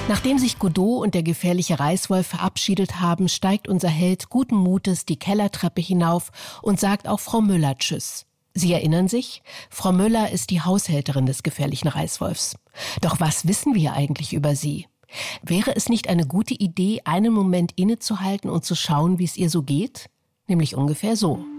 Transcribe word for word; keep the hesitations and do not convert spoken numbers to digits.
Nachdem sich Godot und der gefährliche Reißwolf verabschiedet haben, steigt unser Held guten Mutes die Kellertreppe hinauf und sagt auch Frau Müller Tschüss. Sie erinnern sich? Frau Müller ist die Haushälterin des gefährlichen Reißwolfs. Doch was wissen wir eigentlich über sie? Wäre es nicht eine gute Idee, einen Moment innezuhalten und zu schauen, wie es ihr so geht? Nämlich ungefähr so.